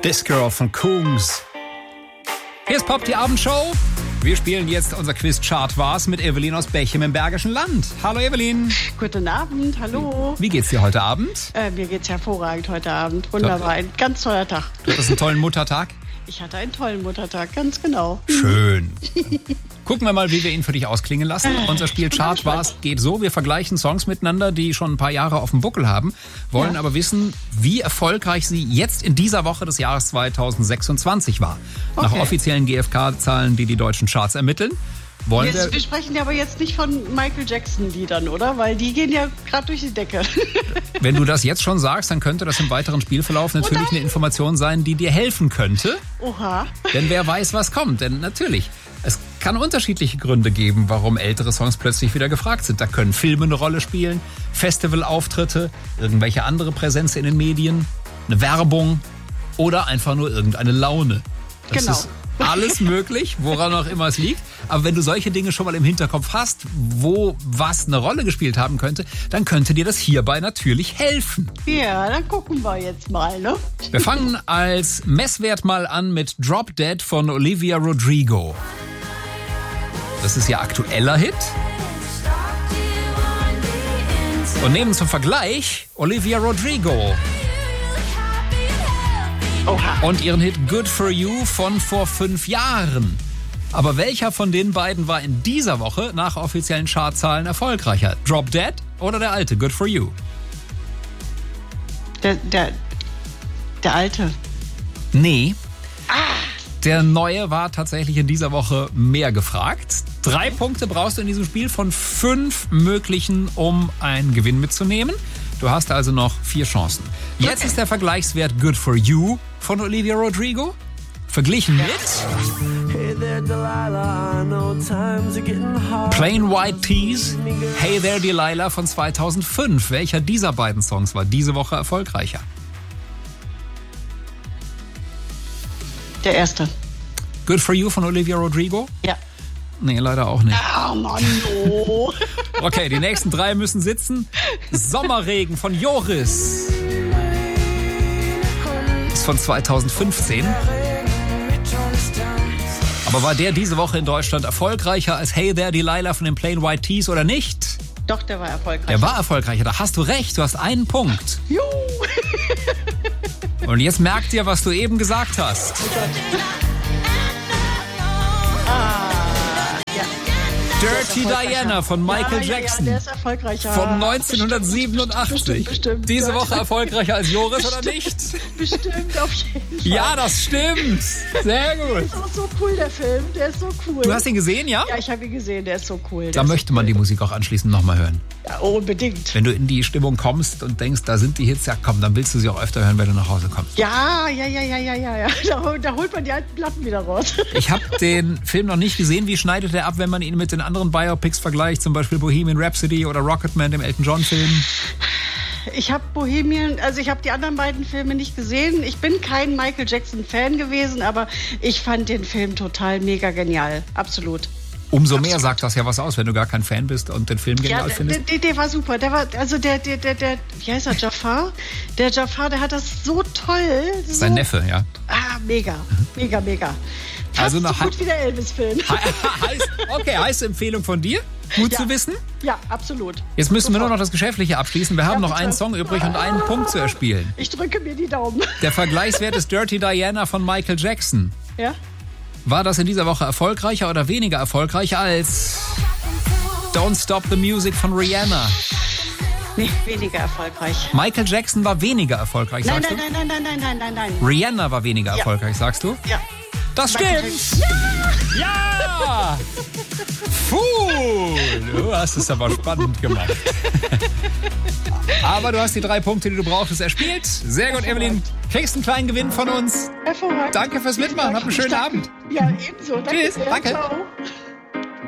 This Girl von Coombs. Hier ist Pop, die Abendshow. Wir spielen jetzt unser Quiz Chart war's mit Evelyn aus Bechem im Bergischen Land. Hallo Evelyn. Guten Abend, hallo. Wie geht's dir heute Abend? Mir geht's hervorragend heute Abend. Wunderbar, ein ganz toller Tag. Du hattest einen tollen Muttertag? Ich hatte einen tollen Muttertag, ganz genau. Schön. Gucken wir mal, wie wir ihn für dich ausklingen lassen. Unser Spiel Chart war's geht so. Wir vergleichen Songs miteinander, die schon ein paar Jahre auf dem Buckel haben, wollen aber wissen, wie erfolgreich sie jetzt in dieser Woche des Jahres 2026 war. Okay. Nach offiziellen GfK-Zahlen, die die deutschen Charts ermitteln. Wir sprechen ja aber jetzt nicht von Michael Jackson-Liedern, oder? Weil die gehen ja gerade durch die Decke. Wenn du das jetzt schon sagst, dann könnte das im weiteren Spielverlauf natürlich eine Information sein, die dir helfen könnte. Oha. Denn wer weiß, was kommt. Denn natürlich, es kann unterschiedliche Gründe geben, warum ältere Songs plötzlich wieder gefragt sind. Da können Filme eine Rolle spielen, Festivalauftritte, irgendwelche andere Präsenz in den Medien, eine Werbung oder einfach nur irgendeine Laune. Das ist alles möglich, woran auch immer es liegt. Aber wenn du solche Dinge schon mal im Hinterkopf hast, wo was eine Rolle gespielt haben könnte, dann könnte dir das hierbei natürlich helfen. Ja, dann gucken wir jetzt mal, ne? Wir fangen als Messwert mal an mit Drop Dead von Olivia Rodrigo. Das ist ihr aktueller Hit. Und nehmen zum Vergleich Olivia Rodrigo. Oha. Und ihren Hit Good For You von vor 5 Jahren. Aber welcher von den beiden war in dieser Woche nach offiziellen Chartzahlen erfolgreicher? Drop Dead oder der alte Good For You? Der alte. Nee. Der neue war tatsächlich in dieser Woche mehr gefragt. 3 Punkte brauchst du in diesem Spiel von 5 möglichen, um einen Gewinn mitzunehmen. Du hast also noch 4 Chancen. Jetzt ist der Vergleichswert Good For You von Olivia Rodrigo verglichen mit Plain White Tees, Hey There Delilah von 2005. Welcher dieser beiden Songs war diese Woche erfolgreicher? Der erste. Good For You von Olivia Rodrigo? Ja. Nee, leider auch nicht. Oh Mann, oh. Okay, die nächsten 3 müssen sitzen. Sommerregen von Joris. Ist von 2015. Aber war der diese Woche in Deutschland erfolgreicher als Hey There Delilah von den Plain White Tees oder nicht? Doch, der war erfolgreicher. Der war erfolgreicher, da hast du recht, du hast einen Punkt. Juhu. Und jetzt merkt ihr, was du eben gesagt hast. Dirty Diana von Michael Jackson. Ja, der ist erfolgreicher. Von 1987. Bestimmt. Diese Woche erfolgreicher als Joris oder nicht? Bestimmt, auf jeden Fall. Ja, das stimmt. Sehr gut. Der ist auch so cool, der Film. Der ist so cool. Du hast ihn gesehen, ja? Ja, ich habe ihn gesehen. Der ist so cool. Da möchte man die Musik auch anschließend nochmal hören. Ja, unbedingt. Wenn du in die Stimmung kommst und denkst, da sind die Hits, ja komm, dann willst du sie auch öfter hören, wenn du nach Hause kommst. Ja. Da holt man die alten Platten wieder raus. Ich habe den Film noch nicht gesehen. Wie schneidet er ab, wenn man ihn mit den anderen Biopics vergleicht? Zum Beispiel Bohemian Rhapsody oder Rocketman, dem Elton John Film? Ich habe die anderen beiden Filme nicht gesehen. Ich bin kein Michael Jackson Fan gewesen, aber ich fand den Film total mega genial. Absolut. Umso mehr sagt das ja was aus, wenn du gar kein Fan bist und den Film genial findest. Der war super. Der war, also der, wie heißt er, Jafar? Der Jafar, der hat das so toll. So, sein Neffe, ja. Mega. Fast Also so gut wie der Elvis-Film. Heiße Empfehlung von dir. Gut zu wissen. Ja, absolut. Jetzt müssen wir nur noch das Geschäftliche abschließen. Wir haben noch einen Song übrig und einen Punkt zu erspielen. Ich drücke mir die Daumen. Der Vergleichswert ist Dirty Diana von Michael Jackson. Ja. War das in dieser Woche erfolgreicher oder weniger erfolgreich als Don't Stop the Music von Rihanna? Nee, weniger erfolgreich. Michael Jackson war weniger erfolgreich, sagst du? Nein. Rihanna war weniger erfolgreich, sagst du? Ja. Das stimmt! Ja! Puh, du hast es aber spannend gemacht. Aber du hast die 3 Punkte, die du brauchst, erspielt. Sehr gut, Evelyn. Kriegst einen kleinen Gewinn von uns. Hervorragend. Danke fürs Mitmachen. Hab einen schönen Abend. Ja, ebenso. Danke. Tschüss. Danke. Ciao.